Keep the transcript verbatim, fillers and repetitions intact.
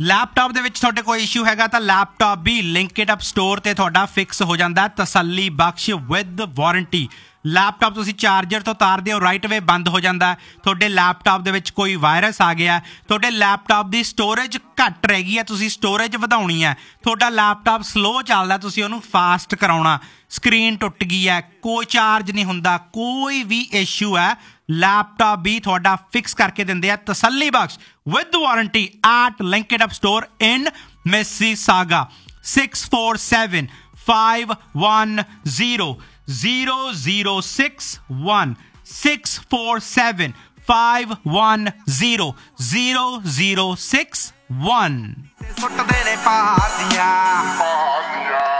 Laptop ਦੇ ਵਿੱਚ ਤੁਹਾਡੇ ਕੋਈ ਇਸ਼ੂ ਹੈਗਾ ਤਾਂ ਲੈਪਟਾਪ ਵੀ ਲਿੰਕਡ ਅਪ ਸਟੋਰ ਤੇ ਤੁਹਾਡਾ ਫਿਕਸ ਹੋ ਜਾਂਦਾ ਤਸੱਲੀ ਬਖਸ਼ ਵਿਦ ਵਾਰੰਟੀ। ਲੈਪਟਾਪ ਤੁਸੀਂ ਚਾਰਜਰ ਤੋਂ ਤਾਰਦੇ ਹੋ ਰਾਈਟ ਵੇ ਬੰਦ ਹੋ ਜਾਂਦਾ। ਤੁਹਾਡੇ ਲੈਪਟਾਪ ਦੇ ਵਿੱਚ ਕੋਈ ਵਾਇਰਸ ਆ ਗਿਆ, ਤੁਹਾਡੇ ਲੈਪਟਾਪ ਦੀ ਸਟੋਰੇਜ ਘੱਟ ਰਹਿ ਗਈ ਹੈ, ਤੁਸੀਂ ਸਟੋਰੇਜ ਵਧਾਉਣੀ ਹੈ, ਤੁਹਾਡਾ ਲੈਪਟਾਪ ਸਲੋ ਚੱਲਦਾ, ਤੁਸੀਂ ਉਹਨੂੰ ਫਾਸਟ ਕਰਾਉਣਾ, ਸਕਰੀਨ ਟੁੱਟ ਗਈ ਹੈ, ਕੋਈ ਚਾਰਜ ਨਹੀਂ ਹੁੰਦਾ, ਕੋਈ ਵੀ ਇਸ਼ੂ ਹੈ, ਲੈਪਟਾਪ ਵੀ ਤੁਹਾਡਾ ਫਿਕਸ ਕਰਕੇ ਦਿੰਦੇ ਆ ਤਸੱਲੀ ਬਖਸ਼ with warranty at linked up store in Mississauga. Six four seven five one zero zero zero six one six four seven five one zero zero zero six one।